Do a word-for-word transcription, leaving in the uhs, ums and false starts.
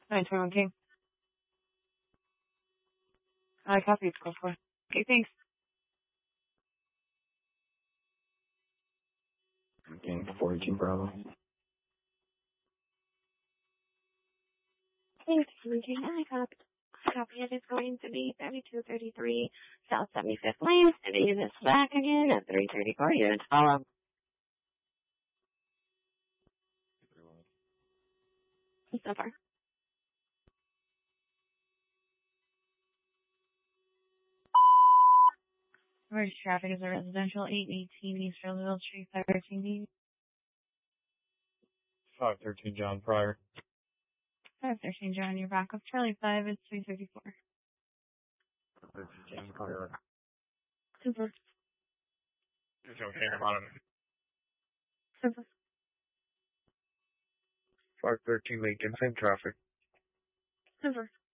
nine twenty-one King. I copy. Go for it. Okay, thanks. King four eighteen Bravo. Thanks, King. I copy. I copy. It is going to be thirty-two thirty-three South seventy-fifth Lane. Sending you this back again at three thirty-four. Units follow. So far. Emergency traffic is a residential eight eighteen East Roosevelt Street, five thirteen five thirteen John Pryor. five thirteen John, you're back up. Charlie five, it's three thirty-four. John Pryor. Super. There's no camera on him. Super. five thirteen Lincoln, same traffic. Super.